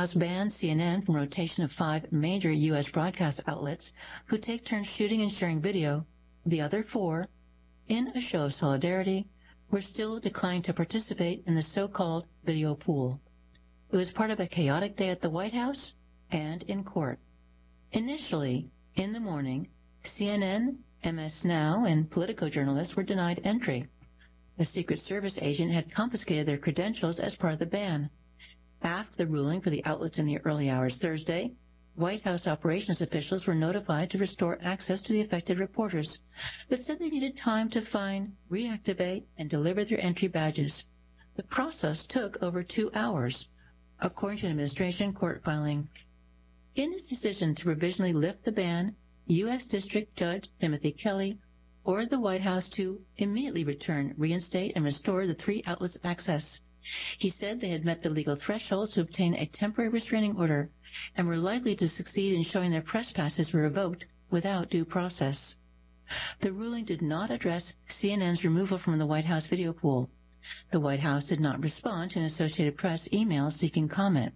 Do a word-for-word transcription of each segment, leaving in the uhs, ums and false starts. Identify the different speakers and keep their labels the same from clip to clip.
Speaker 1: House banned C N N from rotation of five major U S broadcast outlets who take turns shooting and sharing video. The other four, in a show of solidarity, were still declined to participate in the so-called video pool. It was part of a chaotic day at the White House and in court. Initially, in the morning, C N N, M S Now, and Politico journalists were denied entry. A Secret Service agent had confiscated their credentials as part of the ban. After the ruling for the outlets in the early hours Thursday, White House operations officials were notified to restore access to the affected reporters, but said they needed time to find, reactivate, and deliver their entry badges. The process took over two hours, according to an administration court filing. In his decision to provisionally lift the ban, U S District Judge Timothy Kelly ordered the White House to immediately return, reinstate, and restore the three outlets' access. He said they had met the legal thresholds to obtain a temporary restraining order and were likely to succeed in showing their press passes were revoked without due process. The ruling did not address C N N's removal from the White House video pool. The White House did not respond to an Associated Press email seeking comment.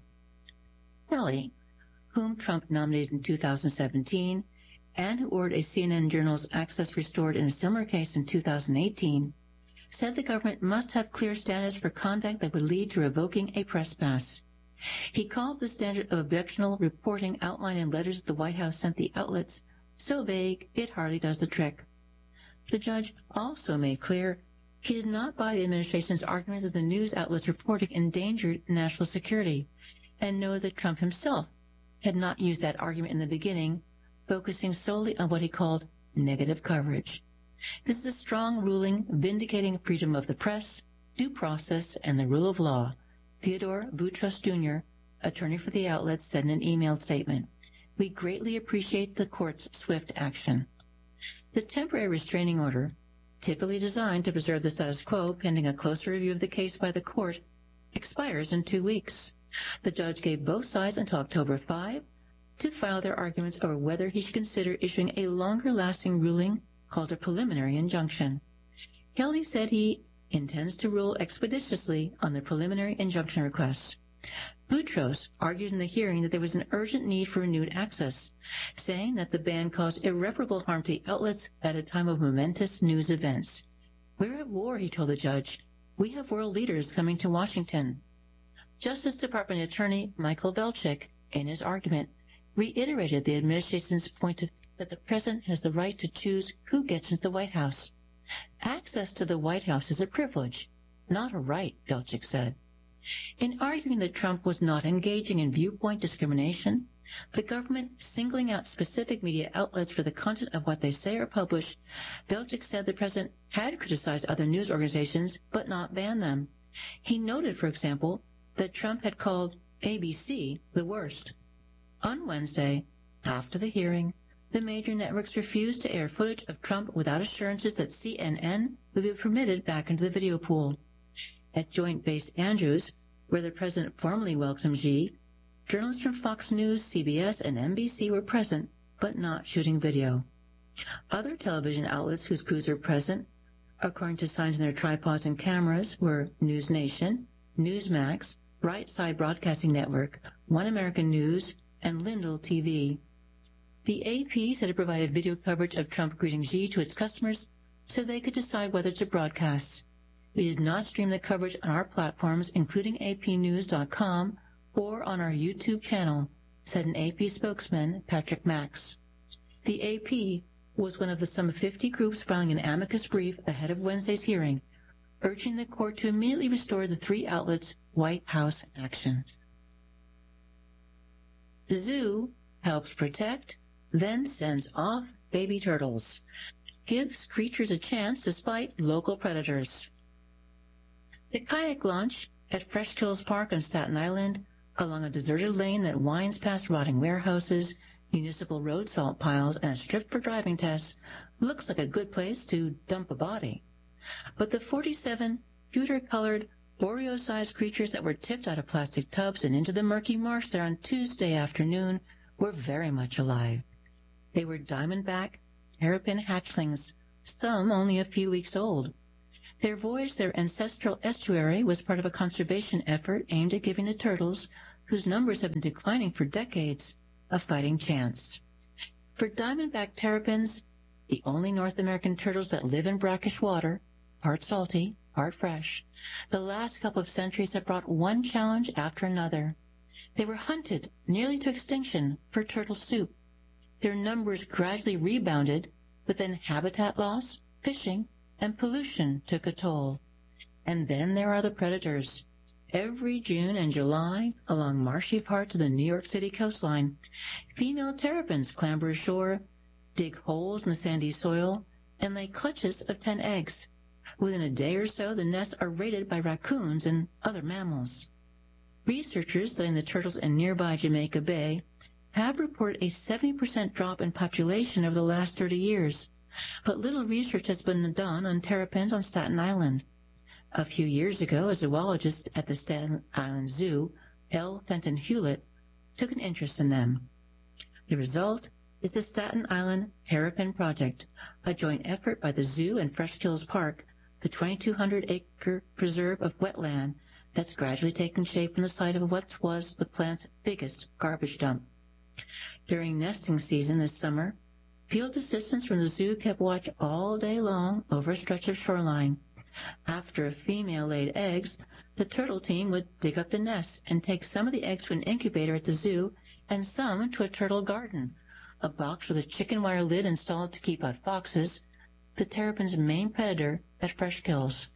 Speaker 1: Kelly, whom Trump nominated in two thousand seventeen, and who ordered a C N N journal's access restored in a similar case in two thousand eighteen, said the government must have clear standards for conduct that would lead to revoking a press pass. He called the standard of objectionable reporting outlined in letters the White House sent the outlets so vague it hardly does the trick. The judge also made clear he did not buy the administration's argument that the news outlets reporting endangered national security, and noted that Trump himself had not used that argument in the beginning, focusing solely on what he called negative coverage. This is a strong ruling vindicating freedom of the press, due process, and the rule of law, Theodore Boutros Junior, attorney for the outlets, said in an emailed statement. We greatly appreciate the court's swift action. The temporary restraining order, typically designed to preserve the status quo pending a closer review of the case by the court, expires in two weeks. The judge gave both sides until October fifth to file their arguments over whether he should consider issuing a longer-lasting ruling called a preliminary injunction. Kelly said he intends to rule expeditiously on the preliminary injunction request. Boutros argued in the hearing that there was an urgent need for renewed access, saying that the ban caused irreparable harm to the outlets at a time of momentous news events. We're at war, he told the judge. We have world leaders coming to Washington. Justice Department Attorney Michael Velchik, in his argument, reiterated the administration's point that the president has the right to choose who gets into the White House. Access to the White House is a privilege, not a right, Velchik said. In arguing that Trump was not engaging in viewpoint discrimination, the government singling out specific media outlets for the content of what they say or publish, Velchik said the president had criticized other news organizations but not banned them. He noted, for example, that Trump had called A B C the worst. On Wednesday, after the hearing, the major networks refused to air footage of Trump without assurances that C N N would be permitted back into the video pool. At Joint Base Andrews, where the president formally welcomed Xi, journalists from Fox News, C B S, and N B C were present, but not shooting video. Other television outlets whose crews were present, according to signs in their tripods and cameras, were News Nation, Newsmax, Right Side Broadcasting Network, One American News, and Lindell T V. The A P said it provided video coverage of Trump greeting Xi to its customers so they could decide whether to broadcast. We did not stream the coverage on our platforms, including A P news dot com or on our YouTube channel, said an A P spokesman, Patrick Max. The A P was one of the some fifty groups filing an amicus brief ahead of Wednesday's hearing, urging the court to immediately restore the three outlets' White House actions. Zoo helps protect, then sends off baby turtles. Gives creatures a chance despite local predators. The kayak launch at Fresh Kills Park on Staten Island, along a deserted lane that winds past rotting warehouses, municipal road salt piles, and a strip for driving tests, looks like a good place to dump a body. But the forty-seven pewter-colored, Oreo-sized creatures that were tipped out of plastic tubs and into the murky marsh there on Tuesday afternoon were very much alive. They were diamondback, terrapin hatchlings, some only a few weeks old. Their voyage to their ancestral estuary was part of a conservation effort aimed at giving the turtles, whose numbers have been declining for decades, a fighting chance. For diamondback terrapins, the only North American turtles that live in brackish water, part salty, part fresh, the last couple of centuries have brought one challenge after another. They were hunted nearly to extinction for turtle soup. Their numbers gradually rebounded, but then habitat loss, fishing, and pollution took a toll. And then there are the predators. Every June and July, along marshy parts of the New York City coastline, female terrapins clamber ashore, dig holes in the sandy soil, and lay clutches of ten eggs. Within a day or so, the nests are raided by raccoons and other mammals. Researchers studying the turtles in nearby Jamaica Bay have reported a seventy percent drop in population over the last thirty years, but little research has been done on terrapins on Staten Island. A few years ago, a zoologist at the Staten Island Zoo, L. Fenton Hewlett, took an interest in them. The result is the Staten Island Terrapin Project, a joint effort by the zoo and Fresh Kills Park, the twenty-two hundred acre preserve of wetland that's gradually taking shape on the site of what was the plant's biggest garbage dump. During nesting season this summer, field assistants from the zoo kept watch all day long over a stretch of shoreline. After a female laid eggs, the turtle team would dig up the nest and take some of the eggs to an incubator at the zoo and some to a turtle garden, a box with a chicken wire lid installed to keep out foxes, the terrapin's main predator at Fresh Kills.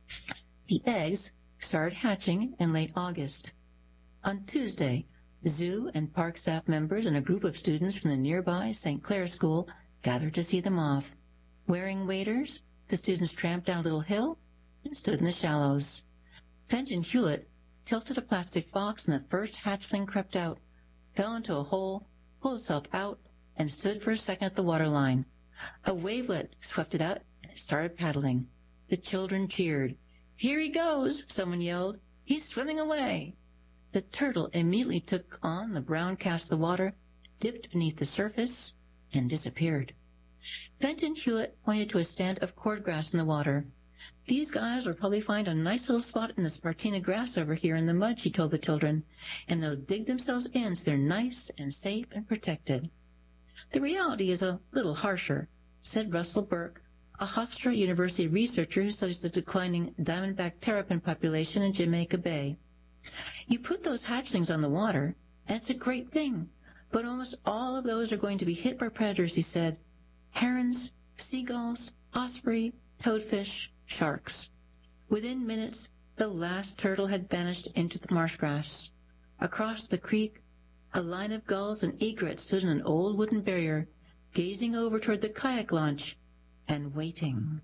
Speaker 1: The eggs started hatching in late August. On Tuesday, the zoo and park staff members and a group of students from the nearby Saint Clair School gathered to see them off. Wearing waders, the students tramped down a little hill and stood in the shallows. Fenton Hewlett tilted a plastic box and the first hatchling crept out, fell into a hole, pulled itself out, and stood for a second at the waterline. A wavelet swept it out and it started paddling. The children cheered. "Here he goes," someone yelled. "He's swimming away." The turtle immediately took on the brown cast of the water, dipped beneath the surface, and disappeared. Fenton Hewlett pointed to a stand of cordgrass in the water. "These guys will probably find a nice little spot in the Spartina grass over here in the mud," she told the children, "and they'll dig themselves in so they're nice and safe and protected." "The reality is a little harsher," said Russell Burke, a Hofstra University researcher who studies the declining diamondback terrapin population in Jamaica Bay. "You put those hatchlings on the water, and it's a great thing, but almost all of those are going to be hit by predators," he said. "Herons, seagulls, osprey, toadfish, sharks." Within minutes, the last turtle had vanished into the marsh grass. Across the creek, a line of gulls and egrets stood in an old wooden barrier, gazing over toward the kayak launch and waiting.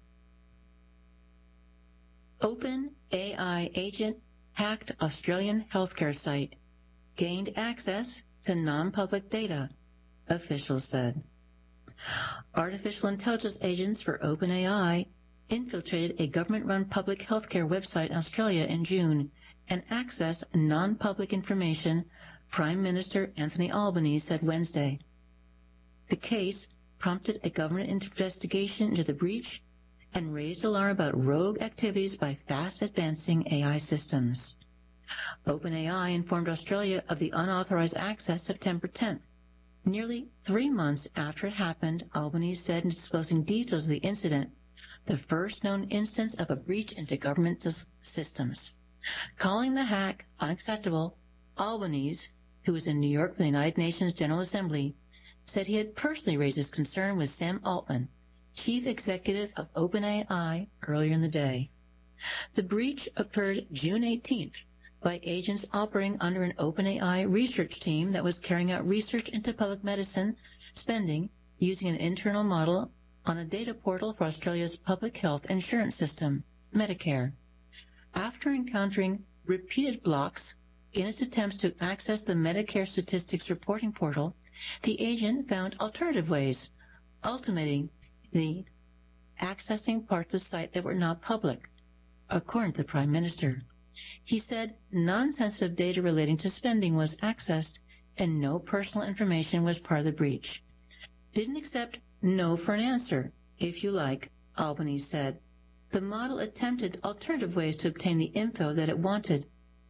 Speaker 1: Open A I agent hacked Australian healthcare site, gained access to non-public data, officials said. Artificial intelligence agents for OpenAI infiltrated a government-run public healthcare website in Australia in June and accessed non-public information, Prime Minister Anthony Albanese said Wednesday. The case prompted a government investigation into the breach and raised alarm about rogue activities by fast-advancing A I systems. OpenAI informed Australia of the unauthorized access September tenth. Nearly three months after it happened, Albanese said in disclosing details of the incident, the first known instance of a breach into government systems. Calling the hack unacceptable, Albanese, who was in New York for the United Nations General Assembly, said he had personally raised his concern with Sam Altman, chief executive of OpenAI, earlier in the day. The breach occurred June eighteenth by agents operating under an OpenAI research team that was carrying out research into public medicine spending using an internal model on a data portal for Australia's public health insurance system, Medicare. After encountering repeated blocks in its attempts to access the Medicare statistics reporting portal, the agent found alternative ways, ultimating the accessing parts of the site that were not public, according to the Prime Minister. He said non-sensitive data relating to spending was accessed and no personal information was part of the breach. Didn't accept no for an answer, if you like, Albanese said. The model attempted alternative ways to obtain the info that it wanted,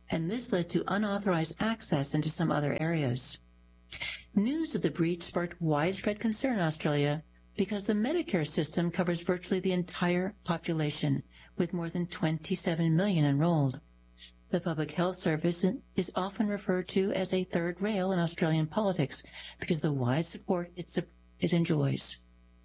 Speaker 1: and this led to unauthorized access into some other areas. News of the breach sparked widespread concern in Australia because the Medicare system covers virtually the entire population, with more than twenty-seven million enrolled. The Public Health Service is often referred to as a third rail in Australian politics because of the wide support it, it enjoys.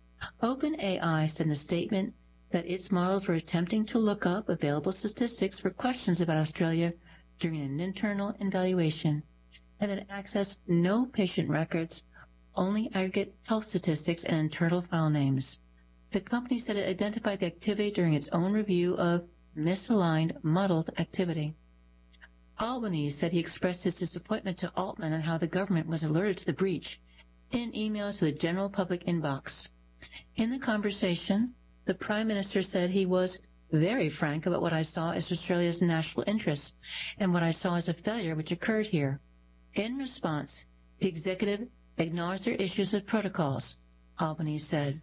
Speaker 1: OpenAI said in a statement that its models were attempting to look up available statistics for questions about Australia during an internal evaluation, and that it accessed no patient records, only aggregate health statistics and internal file names. The company said it identified the activity during its own review of misaligned, muddled activity. Albanese said he expressed his disappointment to Altman on how the government was alerted to the breach in an email to the general public inbox. In the conversation, the Prime Minister said he was very frank about what I saw as Australia's national interest and what I saw as a failure which occurred here. In response, the executive acknowledged their issues with protocols, Albanese said.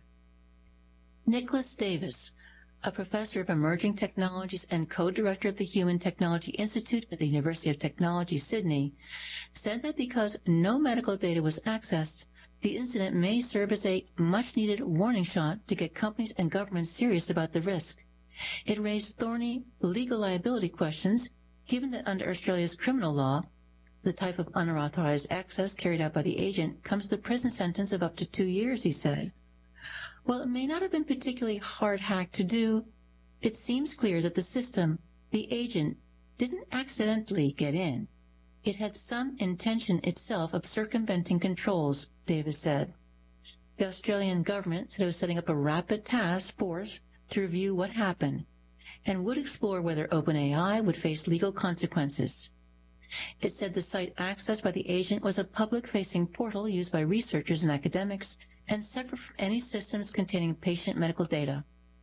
Speaker 1: Nicholas Davis, a professor of emerging technologies and co-director of the Human Technology Institute at the University of Technology, Sydney, said that because no medical data was accessed, the incident may serve as a much-needed warning shot to get companies and governments serious about the risk. It raised thorny legal liability questions, given that under Australia's criminal law, the type of unauthorized access carried out by the agent comes with a prison sentence of up to two years, he said. While it may not have been particularly hard hack to do, it seems clear that the system, the agent, didn't accidentally get in. It had some intention itself of circumventing controls, Davis said. The Australian government said it was setting up a rapid task force to review what happened and would explore whether OpenAI would face legal consequences. It said the site accessed by the agent was a public-facing portal used by researchers and academics and separate from any systems containing patient medical data.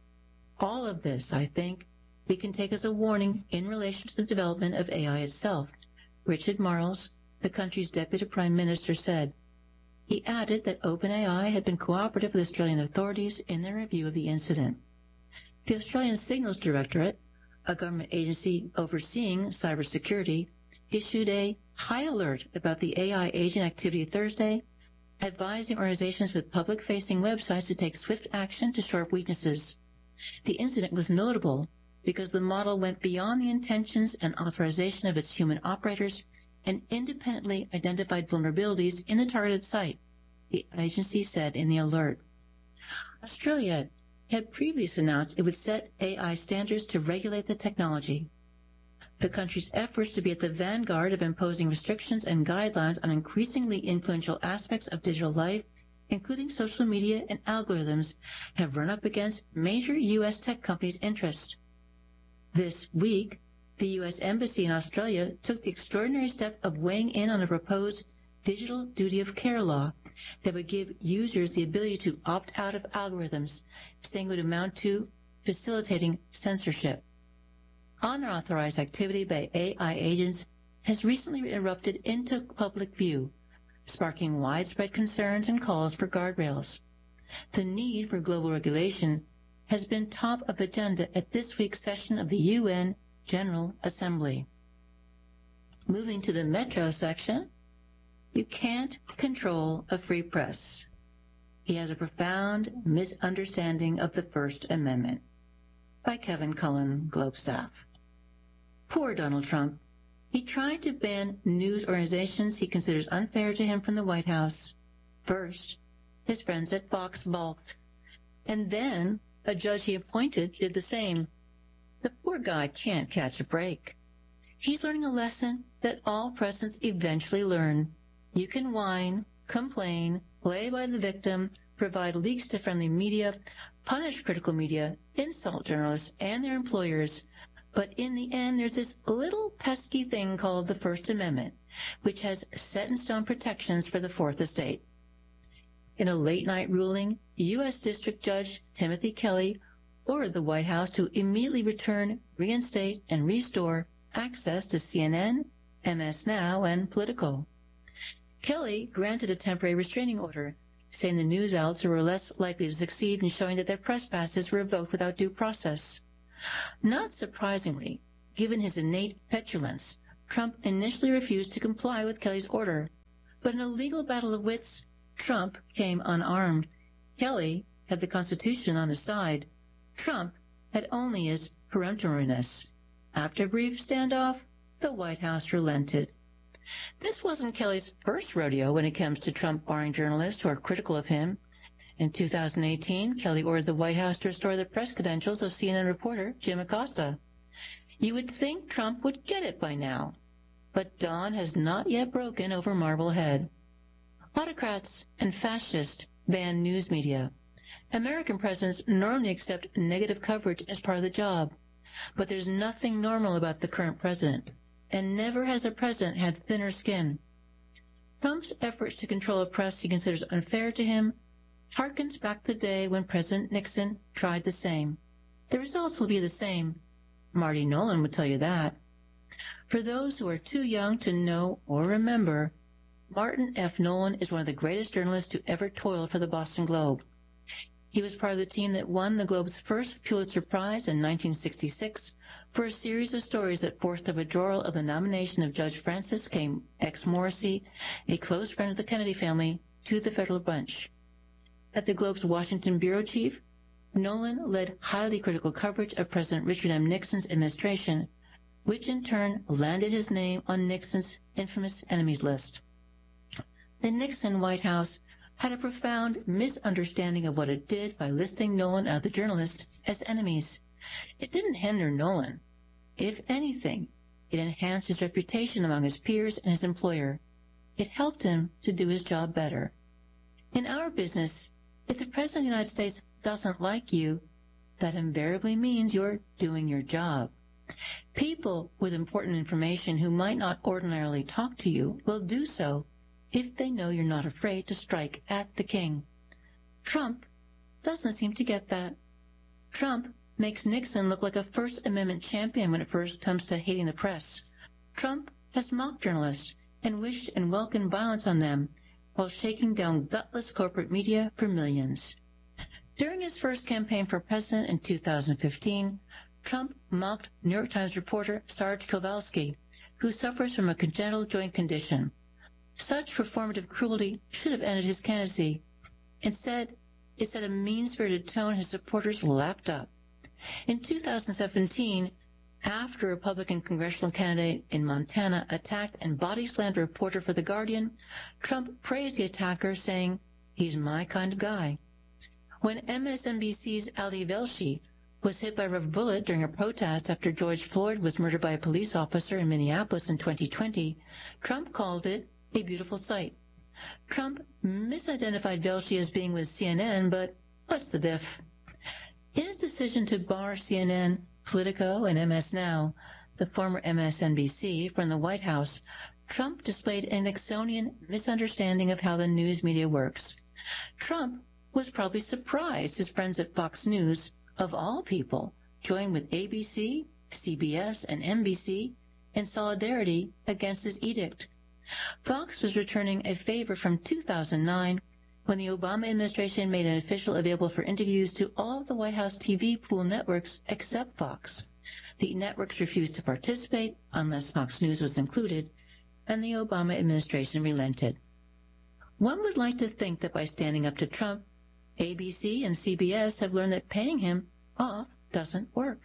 Speaker 1: All of this, I think, we can take as a warning in relation to the development of A I itself, Richard Marles, the country's Deputy Prime Minister, said. He added that OpenAI had been cooperative with Australian authorities in their review of the incident. The Australian Signals Directorate, a government agency overseeing cybersecurity, issued a high alert about the A I agent activity Thursday, advising organizations with public-facing websites to take swift action to shore up weaknesses. The incident was notable because the model went beyond the intentions and authorization of its human operators and independently identified vulnerabilities in the targeted site, the agency said in the alert. Australia had previously announced it would set A I standards to regulate the technology. The country's efforts to be at the vanguard of imposing restrictions and guidelines on increasingly influential aspects of digital life, including social media and algorithms, have run up against major U S tech companies' interests. This week, the U S Embassy in Australia took the extraordinary step of weighing in on a proposed digital duty of care law that would give users the ability to opt out of algorithms, saying it would amount to facilitating censorship. Unauthorized activity by A I agents has recently erupted into public view, sparking widespread concerns and calls for guardrails. The need for global regulation has been top of agenda at this week's session of the U N General Assembly. Moving to the Metro section, you can't control a free press. He has a profound misunderstanding of the First Amendment. By Kevin Cullen, Globe staff. Poor Donald Trump. He tried to ban news organizations he considers unfair to him from the White House. First, his friends at Fox balked. And then, a judge he appointed did the same. The poor guy can't catch a break. He's learning a lesson that all presidents eventually learn. You can whine, complain, play by the victim, provide leaks to friendly media, punish critical media, insult journalists and their employers, but in the end there's this little pesky thing called the First Amendment, which has set-in-stone protections for the Fourth Estate. In a late-night ruling, U S District Judge Timothy Kelly ordered the White House to immediately return, reinstate, and restore access to C N N, M S Now, and Politico. Kelly granted a temporary restraining order, saying the news outlets were less likely to succeed in showing that their press passes were revoked without due process. Not surprisingly, given his innate petulance, Trump initially refused to comply with Kelly's order, but in a legal battle of wits, Trump came unarmed. Kelly had the Constitution on his side. Trump had only his peremptoriness. After a brief standoff, the White House relented. This wasn't Kelly's first rodeo when it comes to Trump barring journalists who are critical of him. In two thousand eighteen, Kelly ordered the White House to restore the press credentials of C N N reporter Jim Acosta. You would think Trump would get it by now, but dawn has not yet broken over Marblehead. Autocrats and fascists ban news media. American presidents normally accept negative coverage as part of the job, but there's nothing normal about the current president, and never has a president had thinner skin. Trump's efforts to control a press he considers unfair to him harkens back to the day when President Nixon tried the same. The results will be the same. Marty Nolan would tell you that. For those who are too young to know or remember, Martin F. Nolan is one of the greatest journalists to ever toil for the Boston Globe. He was part of the team that won the Globe's first Pulitzer Prize in nineteen sixty-six for a series of stories that forced the withdrawal of the nomination of Judge Francis K. X. Morrissey, a close friend of the Kennedy family, to the federal bench. At the Globe's Washington bureau chief, Nolan led highly critical coverage of President Richard M. Nixon's administration, which in turn landed his name on Nixon's infamous enemies list. The Nixon White House had a profound misunderstanding of what it did by listing Nolan and other journalists as enemies. It didn't hinder Nolan. If anything, it enhanced his reputation among his peers and his employer. It helped him to do his job better. In our business, if the President of the United States doesn't like you, that invariably means you're doing your job. People with important information who might not ordinarily talk to you will do so if they know you're not afraid to strike at the king. Trump doesn't seem to get that. Trump makes Nixon look like a First Amendment champion when it first comes to hating the press. Trump has mocked journalists and wished and welcomed violence on them while shaking down gutless corporate media for millions. During his first campaign for president in two thousand fifteen, Trump mocked New York Times reporter Sarge Kowalski, who suffers from a congenital joint condition. Such performative cruelty should have ended his candidacy. Instead, it set a mean-spirited tone his supporters lapped up. In two thousand seventeen, after a Republican congressional candidate in Montana attacked and body-slammed a reporter for The Guardian, Trump praised the attacker, saying, "He's my kind of guy." When M S N B C's Ali Velshi was hit by a rubber bullet during a protest after George Floyd was murdered by a police officer in Minneapolis in twenty twenty, Trump called it a beautiful sight. Trump misidentified Velshi as being with C N N, but what's the diff? In his decision to bar C N N, Politico, and M S Now, the former M S N B C, from the White House, Trump displayed an Nixonian misunderstanding of how the news media works. Trump was probably surprised his friends at Fox News, of all people, joined with A B C, C B S, and N B C in solidarity against his edict. Fox was returning a favor from two thousand nine when the Obama administration made an official available for interviews to all of the White House T V pool networks except Fox. The networks refused to participate unless Fox News was included, and the Obama administration relented. One would like to think that by standing up to Trump, A B C and C B S have learned that paying him off doesn't work.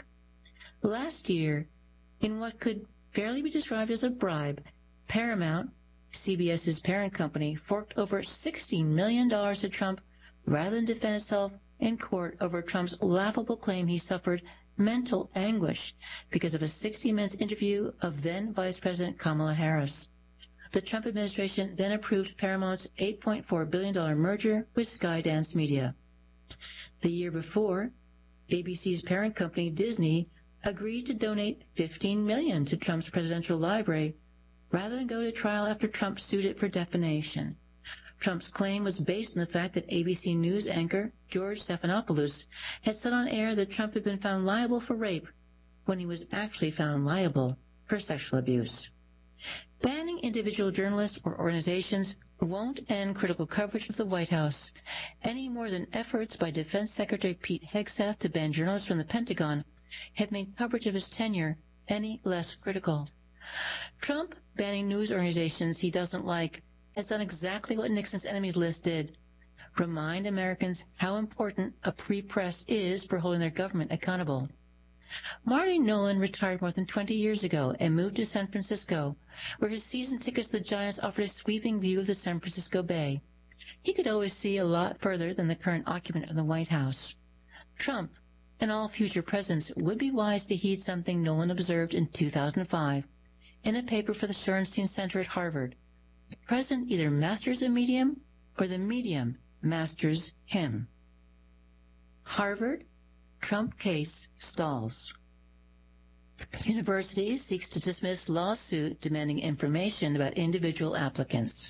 Speaker 1: Last year, in what could fairly be described as a bribe, Paramount, CBS's parent company, forked over sixty million dollars to Trump rather than defend itself in court over Trump's laughable claim he suffered mental anguish because of a sixty minutes interview of then Vice President Kamala Harris. The Trump administration then approved Paramount's eight point four billion dollars merger with Skydance Media. The year before, A B C's parent company, Disney, agreed to donate fifteen million dollars to Trump's presidential library rather than go to trial after Trump sued it for defamation. Trump's claim was based on the fact that A B C News anchor George Stephanopoulos had said on air that Trump had been found liable for rape when he was actually found liable for sexual abuse. Banning individual journalists or organizations won't end critical coverage of the White House, any more than efforts by Defense Secretary Pete Hegseth to ban journalists from the Pentagon have made coverage of his tenure any less critical. Trump, banning news organizations he doesn't like, has done exactly what Nixon's enemies list did: remind Americans how important a free press is for holding their government accountable. Marty Nolan retired more than twenty years ago and moved to San Francisco, where his season tickets to the Giants offered a sweeping view of the San Francisco Bay. He could always see a lot further than the current occupant of the White House. Trump and all future presidents would be wise to heed something Nolan observed in two thousand five in a paper for the Shorenstein Center at Harvard. The president either masters a medium or the medium masters him. Harvard, Trump case stalls. University seeks to dismiss lawsuit demanding information about individual applicants.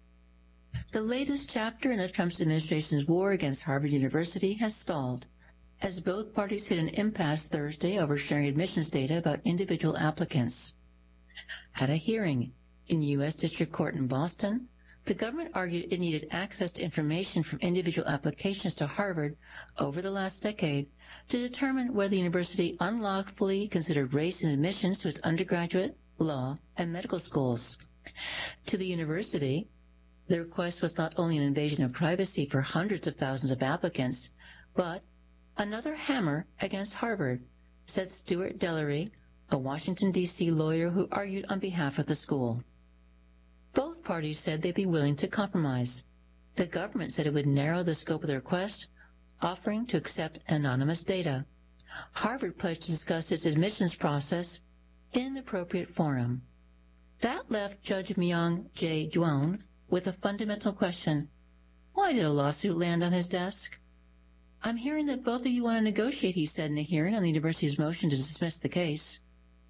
Speaker 1: The latest chapter in the Trump administration's war against Harvard University has stalled, as both parties hit an impasse Thursday over sharing admissions data about individual applicants. At a hearing in U S District Court in Boston, the government argued it needed access to information from individual applications to Harvard over the last decade to determine whether the university unlawfully considered race in admissions to its undergraduate, law, and medical schools. To the university, the request was not only an invasion of privacy for hundreds of thousands of applicants, but another hammer against Harvard, said Stuart Dellery, a Washington, D C lawyer who argued on behalf of the school. Both parties said they'd be willing to compromise. The government said it would narrow the scope of the request, offering to accept anonymous data. Harvard pledged to discuss its admissions process in an appropriate forum. That left Judge Myung J. Dwon with a fundamental question: why did a lawsuit land on his desk? I'm hearing that both of you want to negotiate, he said in a hearing on the university's motion to dismiss the case.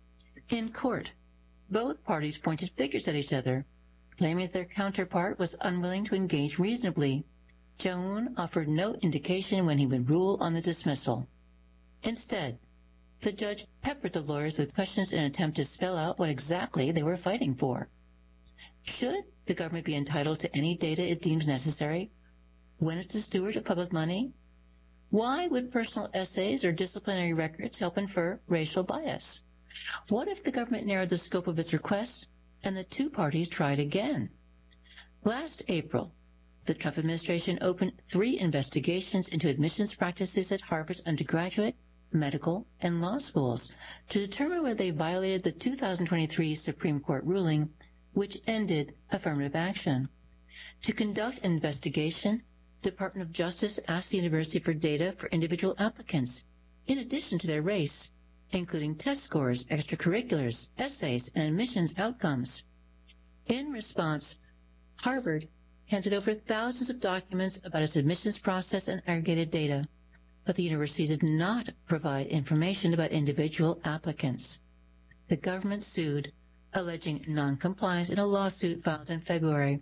Speaker 1: In court, both parties pointed fingers at each other, claiming that their counterpart was unwilling to engage reasonably. Jae-woon offered no indication when he would rule on the dismissal. Instead, the judge peppered the lawyers with questions in an attempt to spell out what exactly they were fighting for. Should the government be entitled to any data it deems necessary? When it's the steward of public money? Why would personal essays or disciplinary records help infer racial bias? What if the government narrowed the scope of its request and the two parties tried again? Last April, the Trump administration opened three investigations into admissions practices at Harvard's undergraduate, medical, and law schools to determine whether they violated the two thousand twenty-three Supreme Court ruling, which ended affirmative action. To conduct an investigation, the Department of Justice asked the university for data for individual applicants, in addition to their race, including test scores, extracurriculars, essays, and admissions outcomes. In response, Harvard handed over thousands of documents about its admissions process and aggregated data, but the university did not provide information about individual applicants. The government sued, alleging noncompliance in a lawsuit filed in February.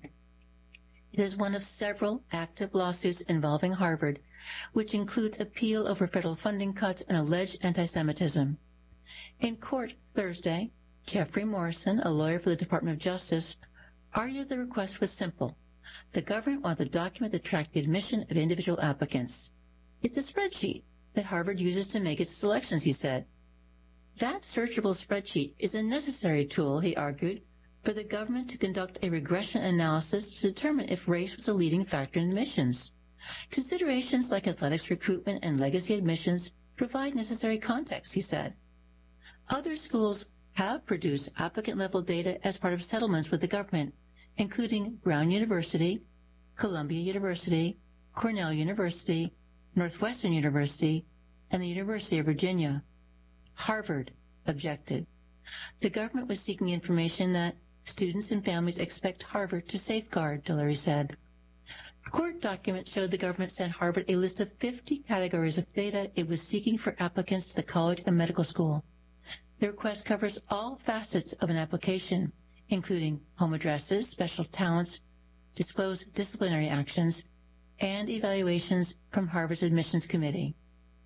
Speaker 1: It is one of several active lawsuits involving Harvard, which includes appeal over federal funding cuts and alleged anti-Semitism. In court Thursday, Jeffrey Morrison, a lawyer for the Department of Justice, argued the request was simple. The government wanted the document to track the admission of individual applicants. It's a spreadsheet that Harvard uses to make its selections, he said. That searchable spreadsheet is a necessary tool, he argued, for the government to conduct a regression analysis to determine if race was a leading factor in admissions. Considerations like athletics recruitment and legacy admissions provide necessary context, he said. Other schools have produced applicant-level data as part of settlements with the government, including Brown University, Columbia University, Cornell University, Northwestern University, and the University of Virginia. Harvard objected. The government was seeking information that students and families expect Harvard to safeguard, Dellery said. Court documents showed the government sent Harvard a list of fifty categories of data it was seeking for applicants to the college and medical school. The request covers all facets of an application, including home addresses, special talents, disclosed disciplinary actions, and evaluations from Harvard's admissions committee.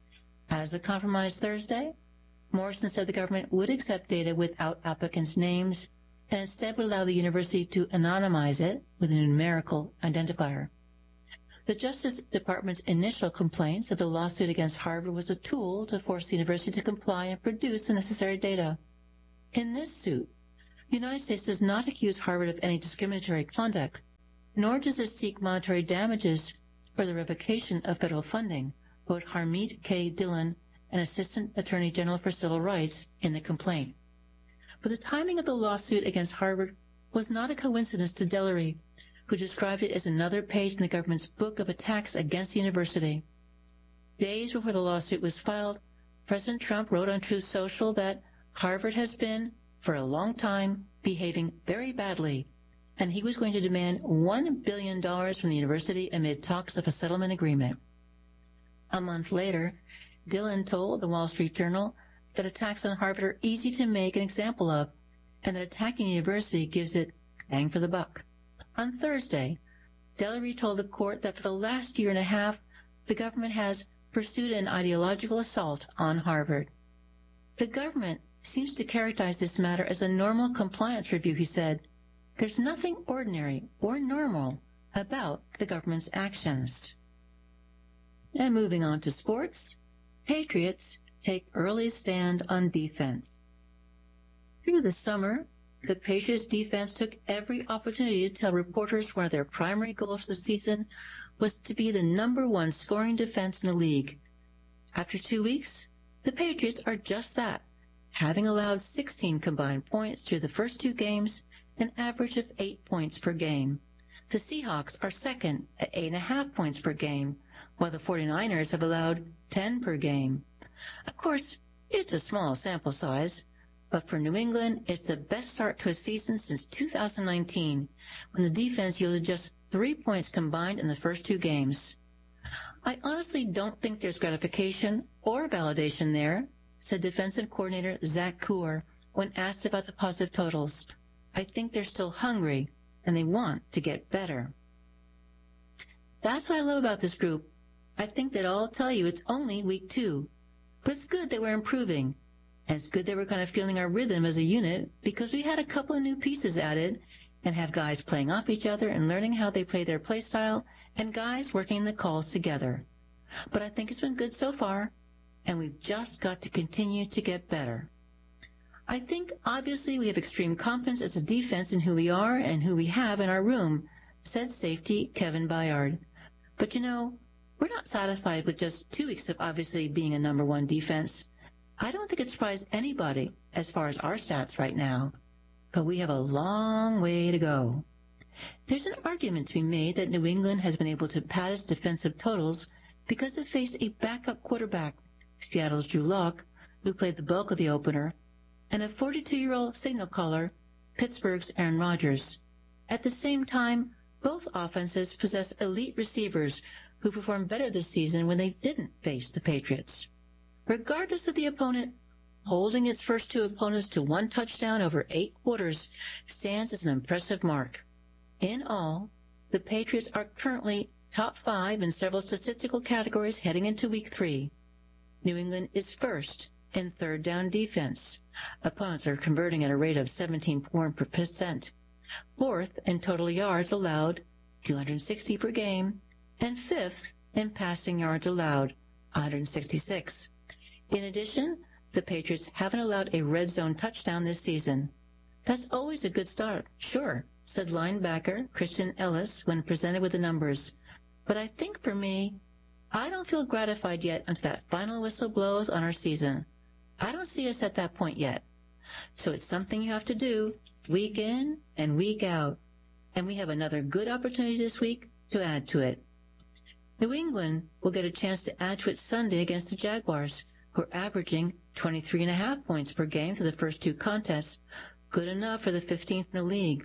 Speaker 1: As a compromise Thursday, Morrison said the government would accept data without applicants' names and instead would allow the university to anonymize it with a numerical identifier. The Justice Department's initial complaint said the lawsuit against Harvard was a tool to force the university to comply and produce the necessary data. In this suit, The United States does not accuse Harvard of any discriminatory conduct, nor does it seek monetary damages for the revocation of federal funding, wrote Harmeet K. Dillon, an Assistant Attorney General for Civil Rights, in the complaint. But the timing of the lawsuit against Harvard was not a coincidence to Dellary, who described it as another page in the government's book of attacks against the university. Days before the lawsuit was filed, President Trump wrote on Truth Social that Harvard has been, for a long time, behaving very badly, and he was going to demand one billion dollars from the university amid talks of a settlement agreement. A month later, Dillon told the Wall Street Journal that attacks on Harvard are easy to make an example of, and that attacking the university gives it bang for the buck. On Thursday, Dellary told the court that for the last year and a half, the government has pursued an ideological assault on Harvard. The government seems to characterize this matter as a normal compliance review, he said. There's nothing ordinary or normal about the government's actions. And moving on to sports, Patriots take early stand on defense. Through the summer, the Patriots defense took every opportunity to tell reporters one of their primary goals for the season was to be the number one scoring defense in the league. After two weeks, the Patriots are just that, having allowed sixteen combined points through the first two games, an average of eight points per game. The Seahawks are second at eight and a half points per game, while the forty-niners have allowed ten per game. Of course, it's a small sample size, but for New England, it's the best start to a season since two thousand nineteen, when the defense yielded just three points combined in the first two games. I honestly don't think there's gratification or validation there, said defensive coordinator Zach Kuhr when asked about the positive totals. I think they're still hungry, and they want to get better. That's what I love about this group. I think that I'll tell you it's only week two, but it's good that we're improving. And it's good that we're kind of feeling our rhythm as a unit because we had a couple of new pieces added and have guys playing off each other and learning how they play their play style and guys working the calls together. But I think it's been good so far, and we've just got to continue to get better. I think obviously we have extreme confidence as a defense in who we are and who we have in our room, said safety Kevin Byard. But you know, we're not satisfied with just two weeks of obviously being a number one defense. I don't think it surprised anybody as far as our stats right now, but we have a long way to go. There's an argument to be made that New England has been able to pad its defensive totals because it faced a backup quarterback, Seattle's Drew Lock, who played the bulk of the opener, and a forty-two-year-old signal caller, Pittsburgh's Aaron Rodgers. At the same time, both offenses possess elite receivers who performed better this season when they didn't face the Patriots. Regardless of the opponent, holding its first two opponents to one touchdown over eight quarters stands as an impressive mark. In all, the Patriots are currently top five in several statistical categories heading into week three. New England is first in third down defense. Opponents are converting at a rate of seventeen point four percent. Fourth in total yards allowed, two hundred sixty per game, and fifth in passing yards allowed, one hundred sixty-six. In addition, the Patriots haven't allowed a red zone touchdown this season. That's always a good start, sure, said linebacker Christian Ellis when presented with the numbers. But I think for me, I don't feel gratified yet until that final whistle blows on our season. I don't see us at that point yet. So it's something you have to do week in and week out. And we have another good opportunity this week to add to it. New England will get a chance to add to it Sunday against the Jaguars, who are averaging twenty-three and a half points per game through the first two contests, good enough for the fifteenth in the league.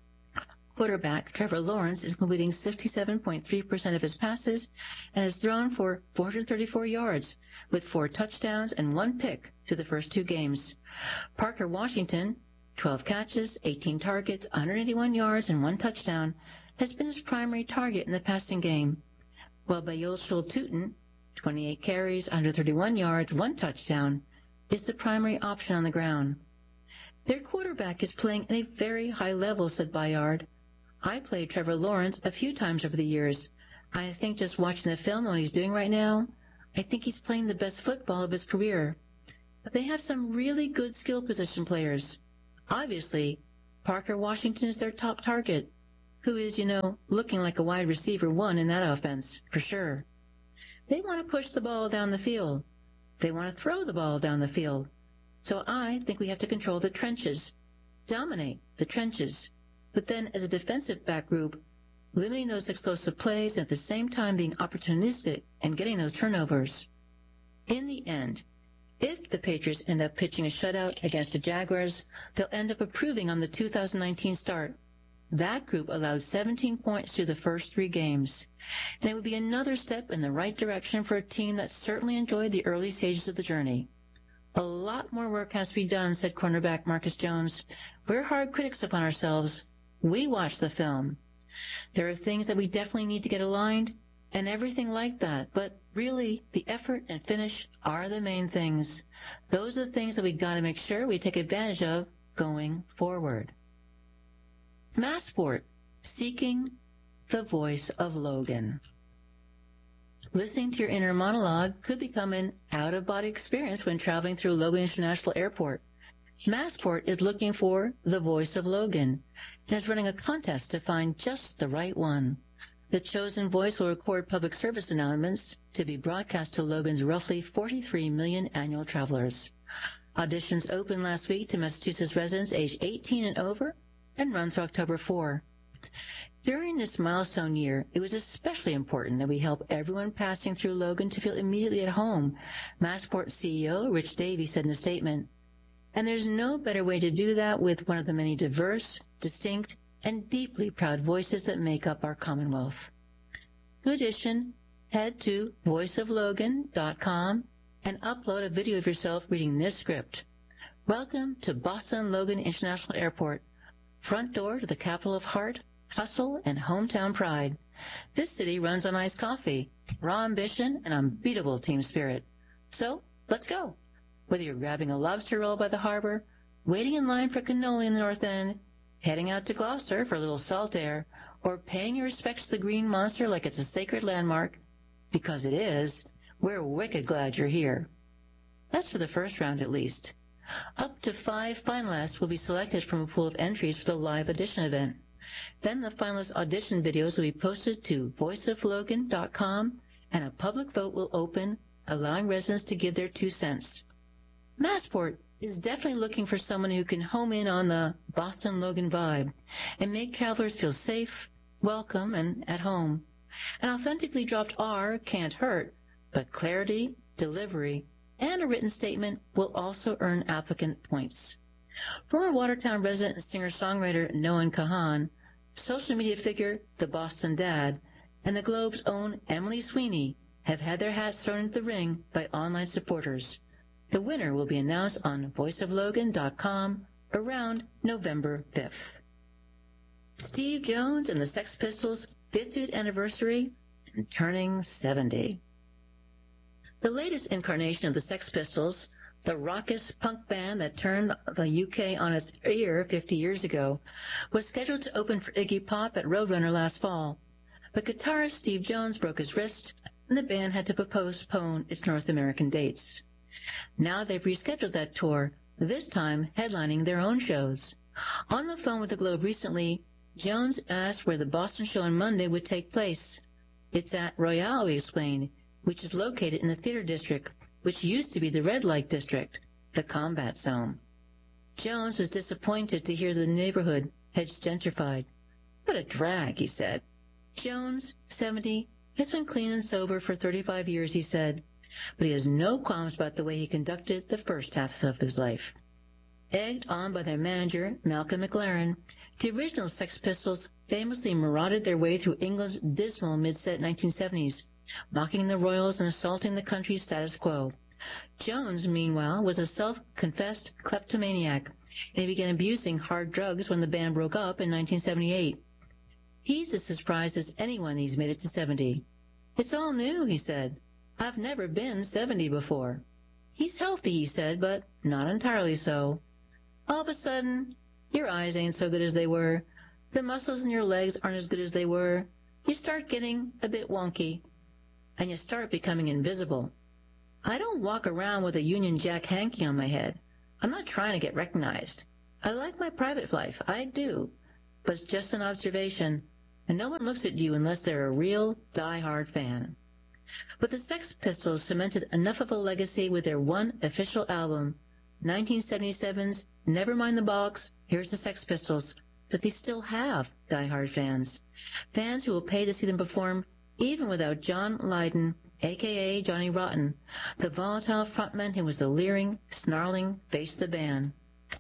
Speaker 1: Quarterback Trevor Lawrence is completing fifty-seven point three percent of his passes and has thrown for four hundred thirty-four yards, with four touchdowns and one pick through the first two games. Parker Washington, twelve catches, eighteen targets, one hundred eighty-one yards, and one touchdown, has been his primary target in the passing game, while Bayol Schultuten, twenty-eight carries, one hundred thirty-one yards, one touchdown, is the primary option on the ground. Their quarterback is playing at a very high level, said Bayard. I played Trevor Lawrence a few times over the years. I think just watching the film on what he's doing right now, I think he's playing the best football of his career. But they have some really good skill position players. Obviously, Parker Washington is their top target, who is, you know, looking like a wide receiver one in that offense, for sure. They want to push the ball down the field. They want to throw the ball down the field. So I think we have to control the trenches, dominate the trenches, but then as a defensive back group, limiting those explosive plays and at the same time being opportunistic and getting those turnovers. In the end, if the Patriots end up pitching a shutout against the Jaguars, they'll end up improving on the two thousand nineteen start. That group allowed seventeen points through the first three games, and it would be another step in the right direction for a team that certainly enjoyed the early stages of the journey. A lot more work has to be done, said cornerback Marcus Jones. We're hard critics upon ourselves. We watch the film. There are things that we definitely need to get aligned, and everything like that, but really, the effort and finish are the main things. Those are the things that we got to make sure we take advantage of going forward. Massport, seeking the voice of Logan. Listening to your inner monologue could become an out-of-body experience when traveling through Logan International Airport. Massport is looking for the voice of Logan and is running a contest to find just the right one. The chosen voice will record public service announcements to be broadcast to Logan's roughly forty-three million annual travelers. Auditions opened last week to Massachusetts residents aged eighteen and over and run through October fourth. During this milestone year, it was especially important that we help everyone passing through Logan to feel immediately at home, Massport C E O Rich Davies said in a statement. And there's no better way to do that with one of the many diverse, distinct, and deeply proud voices that make up our Commonwealth. In addition, head to voice of logan dot com and upload a video of yourself reading this script. Welcome to Boston Logan International Airport, front door to the capital of heart, hustle, and hometown pride. This city runs on iced coffee, raw ambition, and unbeatable team spirit. So, let's go. Whether you're grabbing a lobster roll by the harbor, waiting in line for cannoli in the North End, heading out to Gloucester for a little salt air, or paying your respects to the Green Monster like it's a sacred landmark, because it is, we're wicked glad you're here. That's for the first round at least. Up to five finalists will be selected from a pool of entries for the live audition event. Then the finalist audition videos will be posted to voice of logan dot com, and a public vote will open, allowing residents to give their two cents. Massport is definitely looking for someone who can home in on the Boston Logan vibe and make travelers feel safe, welcome, and at home. An authentically dropped R can't hurt, but clarity, delivery, and a written statement will also earn applicant points. Former Watertown resident and singer-songwriter Noah Kahan, social media figure The Boston Dad, and the Globe's own Emily Sweeney have had their hats thrown into the ring by online supporters. The winner will be announced on voice of logan dot com around November fifth. Steve Jones and the Sex Pistols' fiftieth anniversary and turning seventy. The latest incarnation of the Sex Pistols, the raucous punk band that turned the U K on its ear fifty years ago, was scheduled to open for Iggy Pop at Roadrunner last fall. But guitarist Steve Jones broke his wrist, and the band had to postpone its North American dates. Now they've rescheduled that tour, this time headlining their own shows. On the phone with the Globe recently, Jones asked where the Boston show on Monday would take place. It's at Royale, he explained, which is located in the Theater District, which used to be the Red Light District, the combat zone. Jones was disappointed to hear the neighborhood had gentrified. What a drag, he said. Jones, seventy, has been clean and sober for thirty-five years, he said, but he has no qualms about the way he conducted the first half of his life. Egged on by their manager, Malcolm McLaren, the original Sex Pistols famously marauded their way through England's dismal mid-set nineteen seventies, mocking the royals and assaulting the country's status quo. Jones, meanwhile, was a self-confessed kleptomaniac, and he began abusing hard drugs when the band broke up in nineteen seventy-eight. He's as surprised as anyone he's made it to seventy. It's all new, he said. I've never been seventy before. He's healthy, he said, but not entirely so. All of a sudden, your eyes ain't so good as they were. The muscles in your legs aren't as good as they were. You start getting a bit wonky, and you start becoming invisible. I don't walk around with a Union Jack hanky on my head. I'm not trying to get recognized. I like my private life, I do, but it's just an observation, and no one looks at you unless they're a real die-hard fan. But the Sex Pistols cemented enough of a legacy with their one official album, nineteen seventy-seven's Never Mind the Bollocks, Here's the Sex Pistols, that they still have die-hard fans. Fans who will pay to see them perform even without John Lydon, a k a. Johnny Rotten, the volatile frontman who was the leering, snarling face of the band.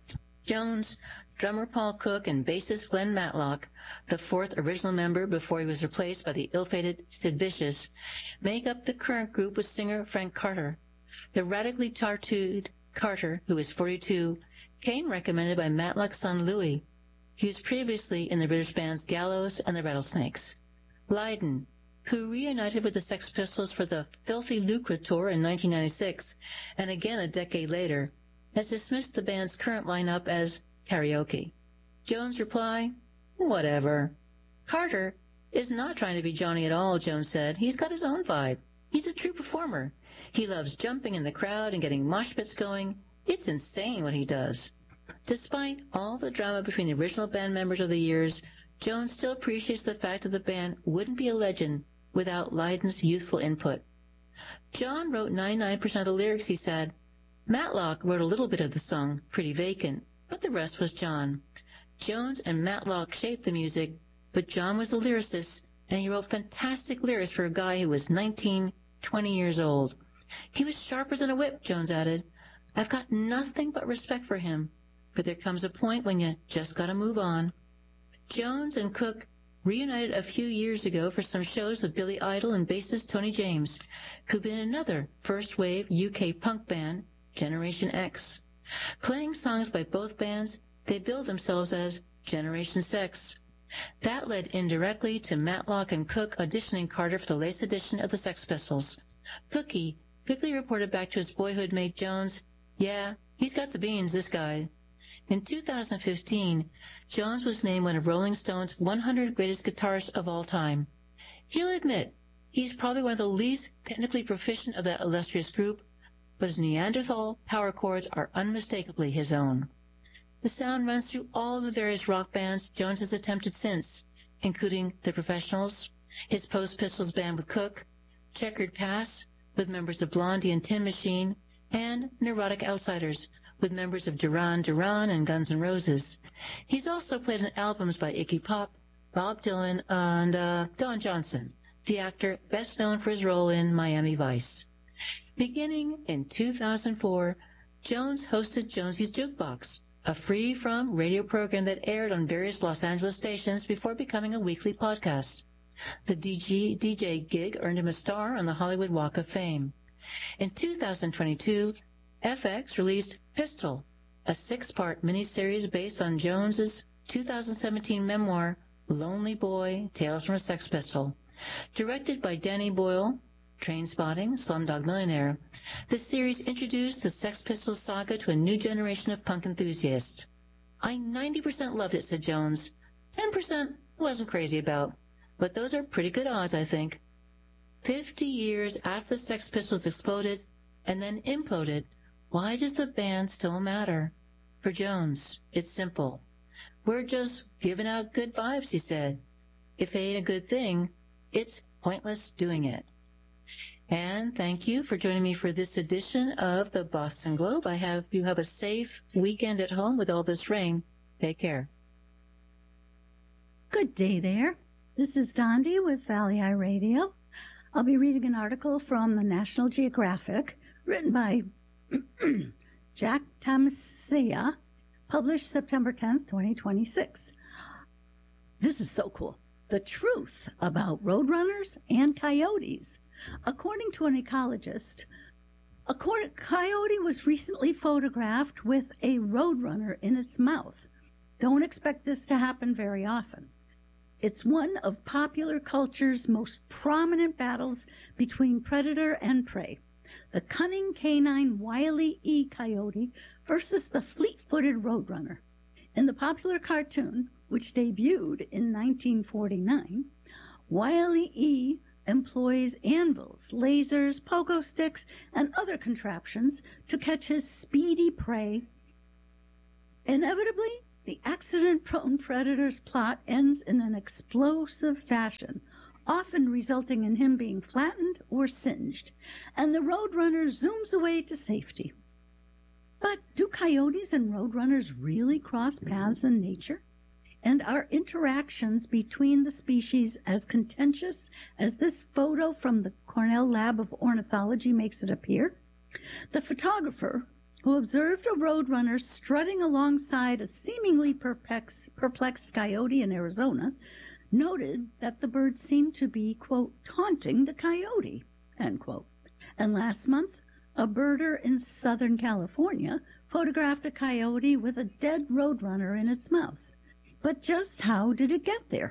Speaker 1: Jones, drummer Paul Cook, and bassist Glenn Matlock, the fourth original member before he was replaced by the ill-fated Sid Vicious, make up the current group with singer Frank Carter. The radically tattooed Carter, who is forty-two, came recommended by Matlock's son Louis. He was previously in the British bands Gallows and the Rattlesnakes. Lydon, who reunited with the Sex Pistols for the Filthy Lucre tour in nineteen ninety-six, and again a decade later, has dismissed the band's current lineup as karaoke. Jones' reply, whatever. Carter is not trying to be Johnny at all, Jones said. He's got his own vibe. He's a true performer. He loves jumping in the crowd and getting mosh pits going. It's insane what he does. Despite all the drama between the original band members over the years, Jones still appreciates the fact that the band wouldn't be a legend without Lydon's youthful input. John wrote ninety-nine percent of the lyrics, he said. Matlock wrote a little bit of the song, Pretty Vacant, but the rest was John. Jones and Matlock shaped the music, but John was a lyricist, and he wrote fantastic lyrics for a guy who was nineteen, twenty years old. He was sharper than a whip, Jones added. I've got nothing but respect for him, but there comes a point when you just gotta move on. Jones and Cook reunited a few years ago for some shows with Billy Idol and bassist Tony James, who'd been in another first-wave U K punk band, Generation X. Playing songs by both bands, they billed themselves as Generation Sex. That led indirectly to Matlock and Cook auditioning Carter for the latest edition of the Sex Pistols. Cookie quickly reported back to his boyhood mate Jones, yeah, he's got the beans, this guy. In two thousand fifteen, Jones was named one of Rolling Stone's one hundred greatest guitarists of all time. He'll admit he's probably one of the least technically proficient of that illustrious group, but his Neanderthal power chords are unmistakably his own. The sound runs through all the various rock bands Jones has attempted since, including The Professionals, his post-Pistols band with Cook, Checkered Past with members of Blondie and Tin Machine, and Neurotic Outsiders with members of Duran Duran and Guns N' Roses. He's also played on albums by Iggy Pop, Bob Dylan, and uh, Don Johnson, the actor best known for his role in Miami Vice. Beginning in two thousand four, Jones hosted Jonesy's Jukebox, a free-from radio program that aired on various Los Angeles stations before becoming a weekly podcast. The D J, D J gig earned him a star on the Hollywood Walk of Fame. In two thousand twenty-two, F X released Pistol, a six-part miniseries based on Jones's two thousand seventeen memoir, Lonely Boy, Tales from a Sex Pistol. Directed by Danny Boyle, Trainspotting, Slumdog Millionaire, the series introduced the Sex Pistols saga to a new generation of punk enthusiasts. I ninety percent loved it, said Jones. ten percent wasn't crazy about, but those are pretty good odds, I think. Fifty years after the Sex Pistols exploded and then imploded, why does the band still matter? For Jones, it's simple. We're just giving out good vibes, he said. If it ain't a good thing, it's pointless doing it. And thank you for joining me for this edition of the Boston Globe. I hope you have a safe weekend at home with all this rain. Take care.
Speaker 2: Good day there. This is Dondi with Valley Eye Radio. I'll be reading an article from the National Geographic written by Jack Tamasia, published September tenth, twenty twenty-six. This is so cool. The truth about roadrunners and coyotes. According to an ecologist, a coyote was recently photographed with a roadrunner in its mouth. Don't expect this to happen very often. It's one of popular culture's most prominent battles between predator and prey. The cunning canine Wile E. Coyote versus the fleet-footed roadrunner. In the popular cartoon, which debuted in nineteen forty-nine, Wile E. employs anvils, lasers, pogo sticks, and other contraptions to catch his speedy prey Inevitably, the accident-prone predator's plot ends in an explosive fashion, often resulting in him being flattened or singed, and the roadrunner zooms away to safety. But do coyotes and roadrunners really cross paths in nature? And are interactions between the species as contentious as this photo from the Cornell Lab of Ornithology makes it appear? The photographer, who observed a roadrunner strutting alongside a seemingly perplexed, perplexed coyote in Arizona, noted that the bird seemed to be, quote, taunting the coyote, end quote. And last month, a birder in Southern California photographed a coyote with a dead roadrunner in its mouth. But just how did it get there?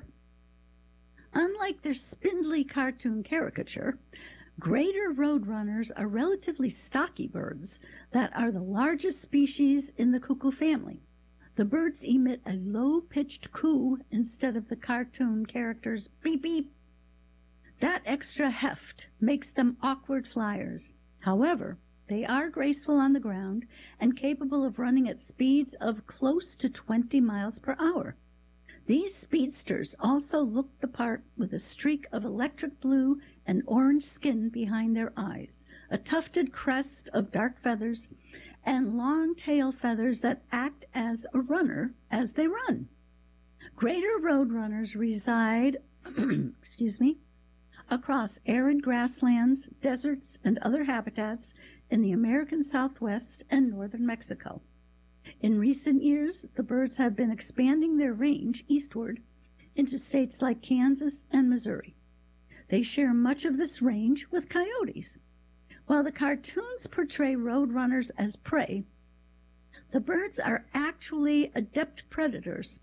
Speaker 2: Unlike their spindly cartoon caricature, greater roadrunners are relatively stocky birds that are the largest species in the cuckoo family. The birds emit a low-pitched coo instead of the cartoon character's beep beep. That extra heft makes them awkward flyers. However, they are graceful on the ground and capable of running at speeds of close to twenty miles per hour. These speedsters also look the part with a streak of electric blue and orange skin behind their eyes, a tufted crest of dark feathers, and long tail feathers that act as a runner as they run. Greater roadrunners reside excuse me, across arid grasslands, deserts, and other habitats in the American Southwest and northern Mexico. In recent years, the birds have been expanding their range eastward into states like Kansas and Missouri. They share much of this range with coyotes. While the cartoons portray roadrunners as prey, the birds are actually adept predators.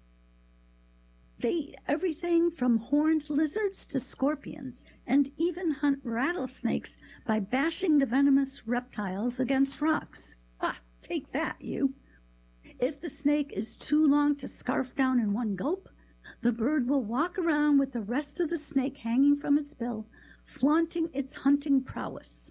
Speaker 2: They eat everything from horned lizards to scorpions, and even hunt rattlesnakes by bashing the venomous reptiles against rocks. Ah, take that, you! If the snake is too long to scarf down in one gulp, the bird will walk around with the rest of the snake hanging from its bill, flaunting its hunting prowess.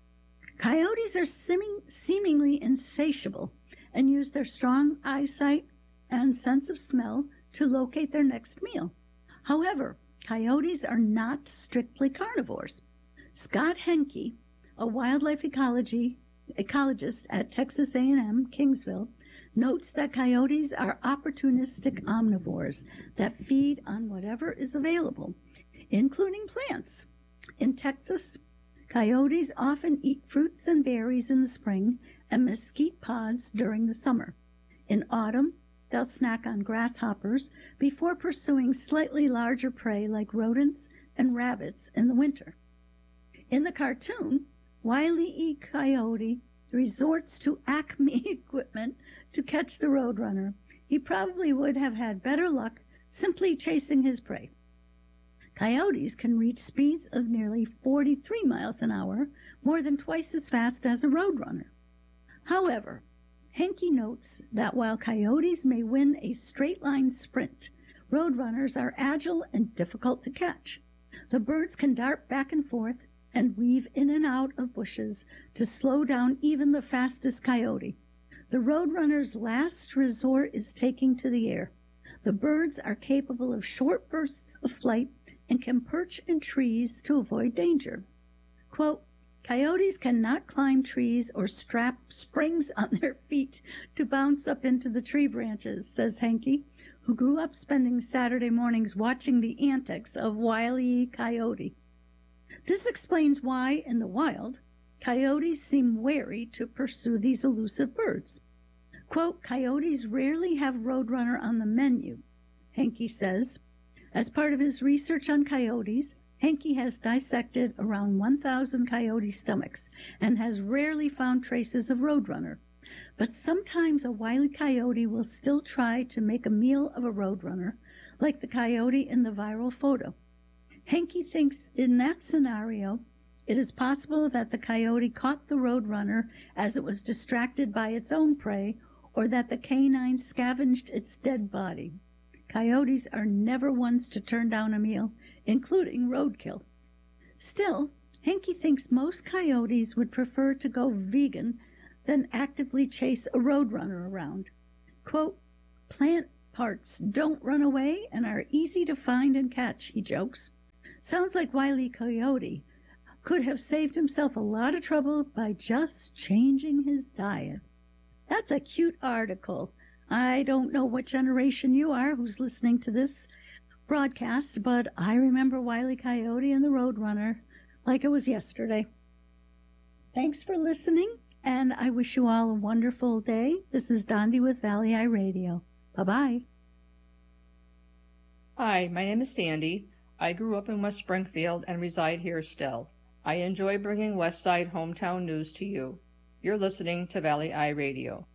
Speaker 2: Coyotes are seeming, seemingly insatiable and use their strong eyesight and sense of smell to locate their next meal. However, coyotes are not strictly carnivores. Scott Henke, a wildlife ecology, ecologist at Texas A and M, Kingsville, notes that coyotes are opportunistic omnivores that feed on whatever is available, including plants. In Texas, coyotes often eat fruits and berries in the spring and mesquite pods during the summer. In autumn, they'll snack on grasshoppers before pursuing slightly larger prey like rodents and rabbits in the winter. In the cartoon, Wile E. Coyote resorts to Acme equipment to catch the roadrunner. He probably would have had better luck simply chasing his prey. Coyotes can reach speeds of nearly forty-three miles an hour, more than twice as fast as a roadrunner. However, Henke notes that while coyotes may win a straight-line sprint, roadrunners are agile and difficult to catch. The birds can dart back and forth and weave in and out of bushes to slow down even the fastest coyote. The roadrunner's last resort is taking to the air. The birds are capable of short bursts of flight and can perch in trees to avoid danger. Quote, coyotes cannot climb trees or strap springs on their feet to bounce up into the tree branches, says Henke, who grew up spending Saturday mornings watching the antics of Wile E. Coyote. This explains why, in the wild, coyotes seem wary to pursue these elusive birds. Quote, coyotes rarely have roadrunner on the menu, Henke says. As part of his research on coyotes, Henke has dissected around one thousand coyote stomachs and has rarely found traces of roadrunner. But sometimes a wily coyote will still try to make a meal of a roadrunner, like the coyote in the viral photo. Henke thinks in that scenario, it is possible that the coyote caught the roadrunner as it was distracted by its own prey, or that the canine scavenged its dead body. Coyotes are never ones to turn down a meal, including roadkill. Still, Henke thinks most coyotes would prefer to go vegan than actively chase a roadrunner around. Quote, plant parts don't run away and are easy to find and catch, he jokes. Sounds like Wile E. Coyote could have saved himself a lot of trouble by just changing his diet. That's a cute article. I don't know what generation you are who's listening to this broadcast, but I remember Wile E. Coyote and the Roadrunner like it was yesterday. Thanks for listening, and I wish you all a wonderful day. This is Dondi with Valley Eye Radio. Bye-bye.
Speaker 3: Hi, my name is Sandy. I grew up in West Springfield and reside here still. I enjoy bringing Westside hometown news to you. You're listening to Valley Eye Radio.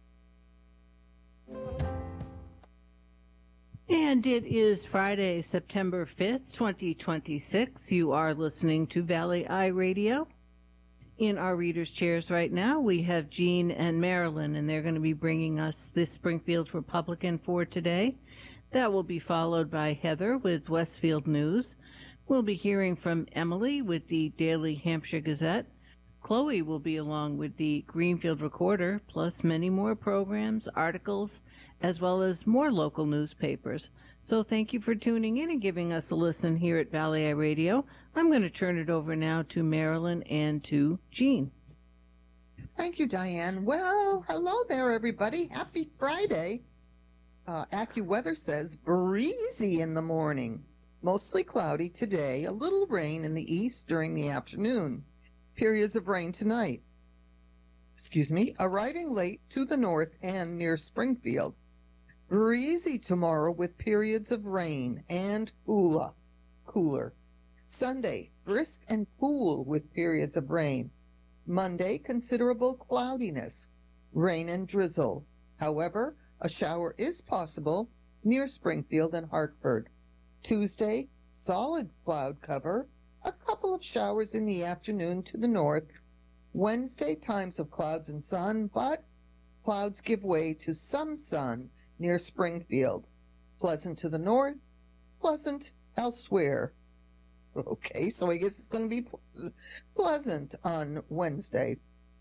Speaker 4: And it is Friday, September fifth, twenty twenty-six. You are listening to Valley Eye Radio. In our readers' chairs right now, we have Jean and Marilyn, and they're going to be bringing us this Springfield Republican for today. That will be followed by Heather with Westfield News. We'll be hearing from Emily with the Daily Hampshire Gazette. Chloe will be along with the Greenfield Recorder, plus many more programs, articles, as well as more local newspapers. So thank you for tuning in and giving us a listen here at Valley Eye Radio. I'm going to turn it over now to Marilyn and to Jean.
Speaker 5: Thank you, Diane. Well, hello there, everybody. Happy Friday. Uh, AccuWeather says breezy in the morning. Mostly cloudy today. A little rain in the east during the afternoon. Periods of rain tonight. Excuse me. Arriving late to the north and near Springfield. Breezy tomorrow with periods of rain and cooler. Cooler. Sunday, brisk and cool with periods of rain. Monday, considerable cloudiness, rain and drizzle. However, a shower is possible near Springfield and Hartford. Tuesday, solid cloud cover, a couple of showers in the afternoon to the north. Wednesday, times of clouds and sun, but clouds give way to some sun near Springfield. Pleasant to the north, pleasant elsewhere. Okay, so I guess it's going to be pleasant on Wednesday.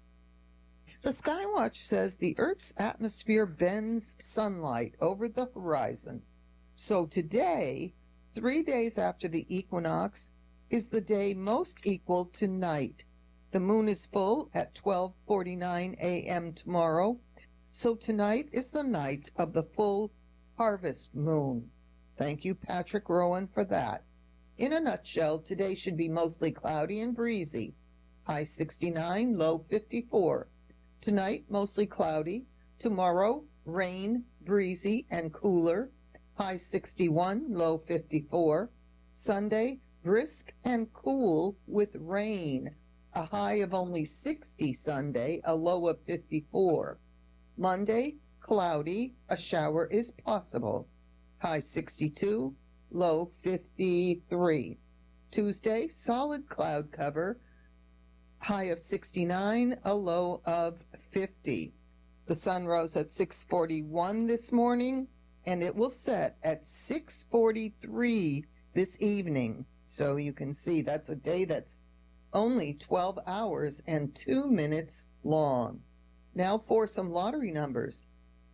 Speaker 5: The Skywatch says the Earth's atmosphere bends sunlight over the horizon. So today, three days after the equinox, is the day most equal to night. The moon is full at twelve forty-nine a.m. tomorrow, so tonight is the night of the full harvest moon. Thank you, Patrick Rowan, for that. In a nutshell, today should be mostly cloudy and breezy. High sixty-nine, low fifty-four. Tonight, mostly cloudy. Tomorrow, rain, breezy, and cooler. High sixty-one, low fifty-four. Sunday, brisk and cool with rain. A high of only sixty Sunday, a low of fifty-four. Monday, cloudy, a shower is possible. High sixty-two, low fifty-three. Tuesday, solid cloud cover, high of sixty-nine, a low of fifty. The sun rose at six forty-one this morning, and it will set at six forty-three this evening. So you can see that's a day that's only twelve hours and two minutes long. Now for some lottery numbers.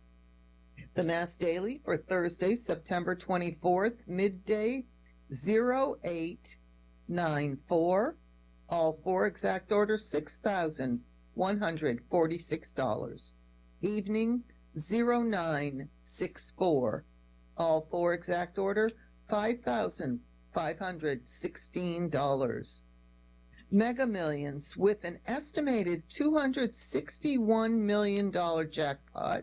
Speaker 5: The Mass Daily for Thursday, September twenty-fourth, midday, zero eight nine four. All four exact order, six thousand one hundred forty-six dollars. Evening, zero nine six four. All four exact order, five thousand five hundred sixteen dollars. Mega Millions with an estimated two hundred sixty-one million dollars jackpot.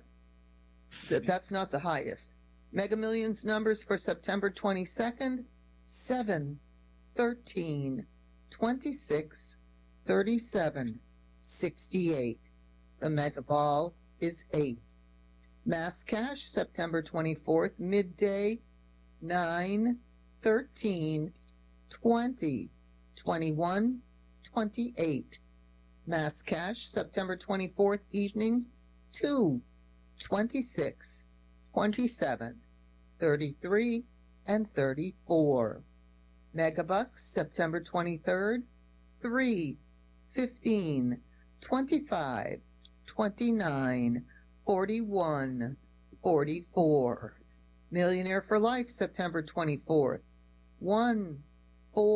Speaker 5: That's not the highest. Mega Millions numbers for September twenty-second, seven, thirteen, twenty-six, thirty-seven, sixty-eight. The Mega Ball is eight. Mass Cash, September twenty-fourth, midday, nine, thirteen, twenty, twenty-one, twenty-eight. Mass Cash, September twenty-fourth, evening, two, twenty-six, twenty-seven, thirty-three, and thirty-four. Megabucks, September twenty-third, three, fifteen, twenty-five, twenty-nine, forty-one, forty-four. Millionaire for Life, September twenty-fourth. One